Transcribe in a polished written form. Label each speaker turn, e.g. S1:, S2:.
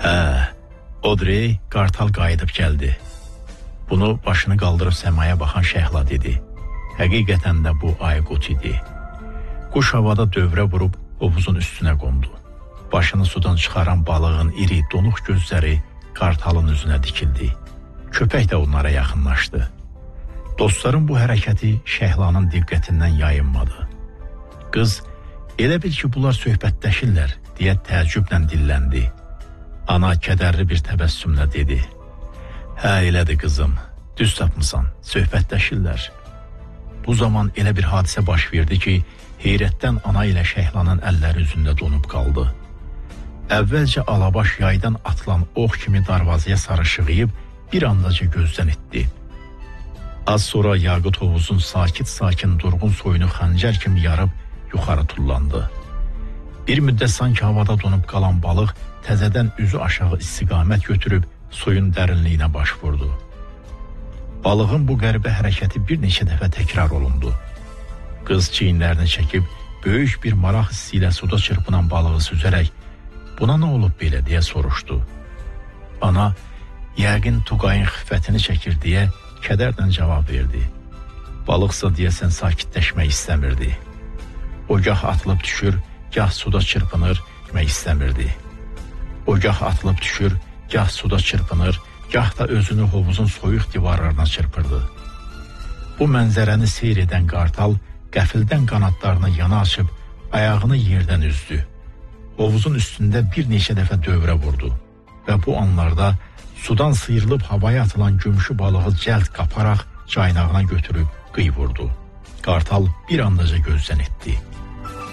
S1: Hə, Audrey, qartal qayıdıb gəldi. Bunu başını qaldırıb səmaya baxan Şəhla dedi. Həqiqətən də bu Ayqut idi. Quş havada dövrə vurub hovuzun üstünə qondu. Başını sudan çıxaran balığın iri, donuq gözləri qartalın üzünə dikildi. Köpək də onlara yaxınlaşdı. Dostların bu hərəkəti Şəhlanın diqqətindən yayınmadı. Qız, elə bil ki, bunlar söhbətləşirlər, deyə təəccüblə dilləndi. Ana kədərli bir təbəssümlə dedi. Hə, elədir qızım, düz tapmısan, söhbətləşirlər. Bu zaman elə bir hadisə baş verdi ki, heyrətdən ana ilə Şəhlanın əlləri üzündə donub qaldı. Əvvəlcə Alabaş yaydan atılan ox kimi darvazaya sarı şığıyıb bir andaca gözdən itdi. Az sonra Yaqut hovuzun sakit-sakin durğun soyunu xəncər kimi yarıb yuxarı tullandı. Bir müddət sanki havada donub qalan balıq təzədən üzü aşağı istiqamət götürüb suyun dərinliyinə baş vurdu. Balığın bu qəribə hərəkəti bir neçə dəfə təkrar olundu. Qız çiyinlərini çəkib böyük bir maraq hissi ilə suda çırpınan balığı süzərək buna nə olub belə deyə soruşdu. Ana, yəqin Tuqayın xiffətini çəkir deyə kədərlə cavab verdi. Balıqsa deyəsən sakitləşmək istəmirdi. O gah atılıb düşür, gah suda çırpınır, demək istəmirdi. O gah atılıb düşür, gah suda çırpınır, gah da özünü hovuzun soyuq divarlarına çırpırdı. Bu mənzərəni seyr edən qartal qəfildən qanadlarını yana açıb ayağını yerdən üzdü. Hovuzun üstündə bir neçə dəfə dövrə vurdu və bu anlarda sudan sıyrılıb havaya atılan gümüşü balığı cəld qaparaq caynağına götürüb qıy vurdu. Qartal bir andaca gözdən itdi.